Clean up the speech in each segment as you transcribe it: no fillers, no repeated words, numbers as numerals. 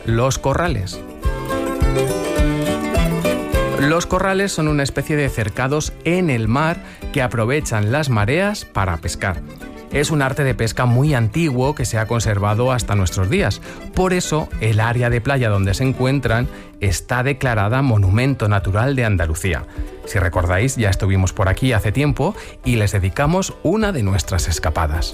los corrales. Los corrales son una especie de cercados en el mar que aprovechan las mareas para pescar. Es un arte de pesca muy antiguo que se ha conservado hasta nuestros días. Por eso, el área de playa donde se encuentran está declarada Monumento Natural de Andalucía. Si recordáis, ya estuvimos por aquí hace tiempo y les dedicamos una de nuestras escapadas.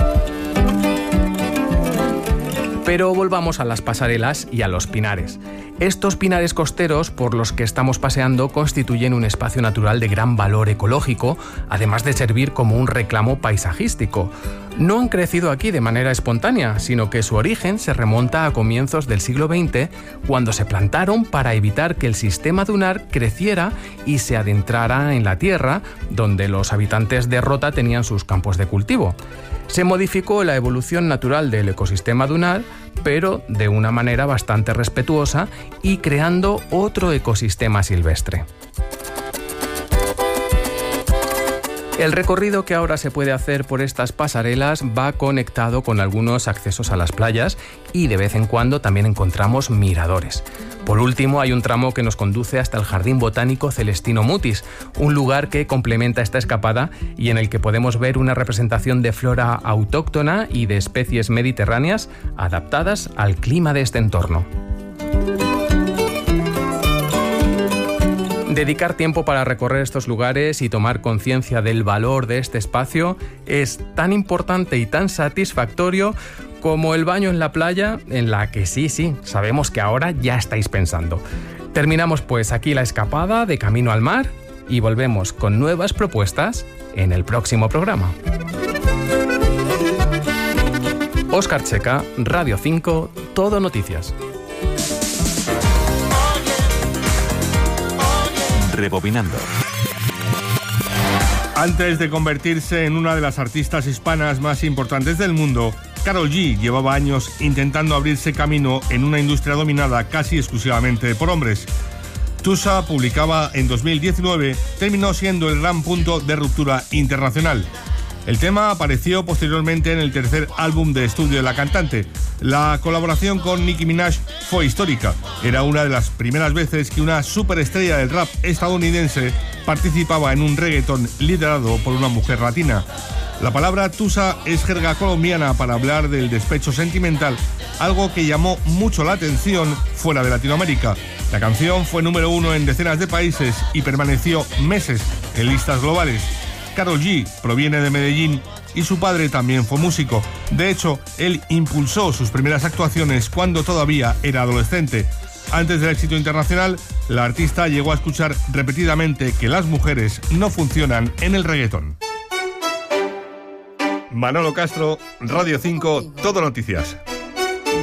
Pero volvamos a las pasarelas y a los pinares. Estos pinares costeros por los que estamos paseando constituyen un espacio natural de gran valor ecológico, además de servir como un reclamo paisajístico. No han crecido aquí de manera espontánea, sino que su origen se remonta a comienzos del siglo XX, cuando se plantaron para evitar que el sistema dunar creciera y se adentrara en la tierra, donde los habitantes de Rota tenían sus campos de cultivo. Se modificó la evolución natural del ecosistema dunar, pero de una manera bastante respetuosa y creando otro ecosistema silvestre. El recorrido que ahora se puede hacer por estas pasarelas va conectado con algunos accesos a las playas y de vez en cuando también encontramos miradores. Por último, hay un tramo que nos conduce hasta el Jardín Botánico Celestino Mutis, un lugar que complementa esta escapada y en el que podemos ver una representación de flora autóctona y de especies mediterráneas adaptadas al clima de este entorno. Dedicar tiempo para recorrer estos lugares y tomar conciencia del valor de este espacio es tan importante y tan satisfactorio como el baño en la playa, en la que sí, sabemos que ahora ya estáis pensando. Terminamos pues aquí la escapada de Camino al Mar y volvemos con nuevas propuestas en el próximo programa. Óscar Checa, Radio 5, Todo Noticias. Rebobinando. Antes de convertirse en una de las artistas hispanas más importantes del mundo, Karol G llevaba años intentando abrirse camino en una industria dominada casi exclusivamente por hombres. Tusa, publicaba en 2019, terminó siendo el gran punto de ruptura internacional. El tema apareció posteriormente en el tercer álbum de estudio de la cantante. La colaboración con Nicki Minaj fue histórica. Era una de las primeras veces que una superestrella del rap estadounidense participaba en un reggaetón liderado por una mujer latina. La palabra tusa es jerga colombiana para hablar del despecho sentimental, algo que llamó mucho la atención fuera de Latinoamérica. La canción fue número 1 en decenas de países y permaneció meses en listas globales. Karol G proviene de Medellín y su padre también fue músico. De hecho, él impulsó sus primeras actuaciones cuando todavía era adolescente. Antes del éxito internacional, la artista llegó a escuchar repetidamente que las mujeres no funcionan en el reggaetón. Manolo Castro, Radio 5, Todo Noticias.